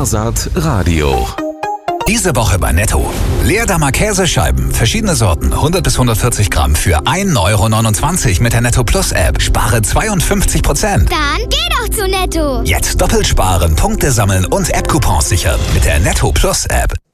Wahrsat Radio. Diese Woche bei Netto. Leerdammer Käsescheiben, verschiedene Sorten, 100 bis 140 Gramm für 1,29 € mit der Netto Plus App. Spare 52%. Dann geh doch zu Netto. Jetzt doppelt sparen, Punkte sammeln und App-Coupons sichern mit der Netto Plus App.